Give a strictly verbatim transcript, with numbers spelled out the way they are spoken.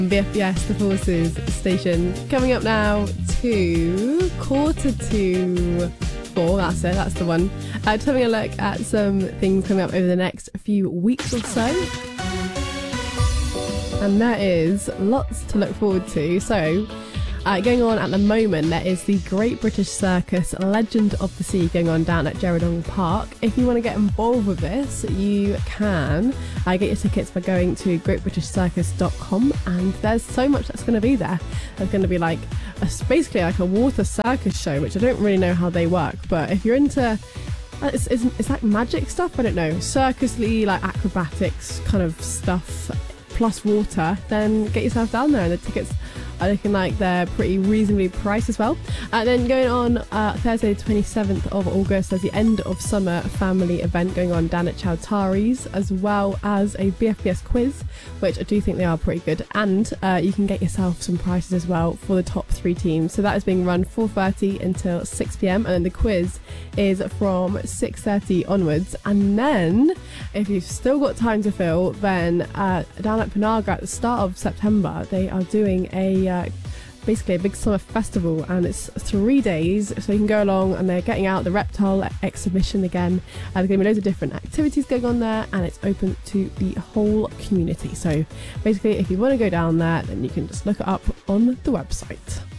B F B S, the Forces station. Coming up now to quarter to four, that's it, that's the one. Uh, just having a look at some things coming up over the next few weeks or so. And there is lots to look forward to. So, Uh, going on at the moment, there is the Great British Circus Legend of the Sea going on down at Geraldong Park. If you want to get involved with this, you can uh, get your tickets by going to great british circus dot com, and there's so much that's going to be there. There's going to be like a, basically like a water circus show, which I don't really know how they work, but if you're into it's, it's, it's like magic stuff, I don't know, circus-y, like acrobatics kind of stuff plus water, then get yourself down there, and the tickets are looking like they're pretty reasonably priced as well. And then going on uh, Thursday the twenty-seventh of August, there's the end of summer family event going on down at Chowtaris, as well as a B F B S quiz, which I do think they are pretty good, and uh, you can get yourself some prizes as well for the top three teams. So that is being run four thirty until six p.m, and then the quiz is from six thirty onwards. And then if you've still got time to fill, then uh, down at Panaga at the start of September, they are doing a Uh, basically a big summer festival, and it's three days, so you can go along, and they're getting out the reptile exhibition again. Uh, there's going to be loads of different activities going on there, and it's open to the whole community. So basically, if you want to go down there, then you can just look it up on the website.